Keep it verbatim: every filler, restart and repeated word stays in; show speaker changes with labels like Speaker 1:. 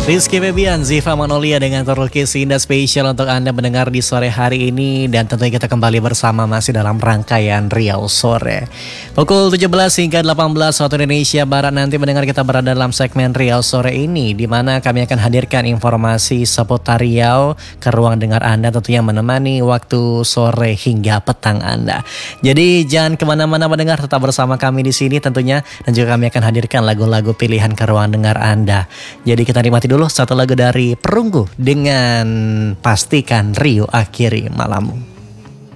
Speaker 1: Rizky Febian, Ziva Manolia dengan terlukis indah spesial untuk Anda mendengar di sore hari ini. Dan tentunya kita kembali bersama masih dalam rangkaian Riau Sore. Pukul tujuh belas hingga delapan belas waktu Indonesia Barat nanti mendengar kita berada dalam segmen Riau Sore ini, di mana kami akan hadirkan informasi seputar Riau ke ruang dengar Anda, tentunya menemani waktu sore hingga petang Anda. Jadi jangan kemana-mana mendengar, tetap bersama kami di sini tentunya. Dan juga kami akan hadirkan lagu-lagu pilihan ke ruang dengar Anda. Jadi kita nikmati dulu satu lagu dari Perunggu dengan Pastikan Rio Akhiri Malammu.